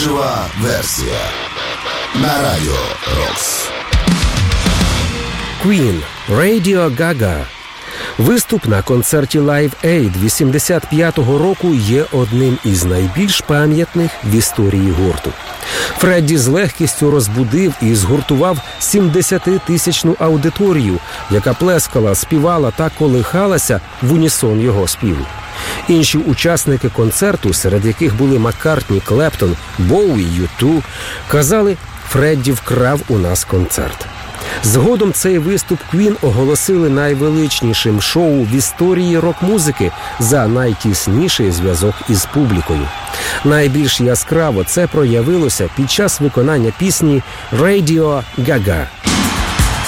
Жива версія на Радіо Рокс. Queen – Radio Gaga. Виступ на концерті Live Aid 85-го року є одним із найбільш пам'ятних в історії гурту. Фредді з легкістю розбудив і згуртував 70-тисячну аудиторію, яка плескала, співала та колихалася в унісон його співу. Інші учасники концерту, серед яких були Маккартні, Клептон, Боуі, U2, казали: «Фредді вкрав у нас концерт». Згодом цей виступ Queen оголосили найвеличнішим шоу в історії рок-музики за найтісніший зв'язок із публікою. Найбільш яскраво це проявилося під час виконання пісні «Radio Gaga».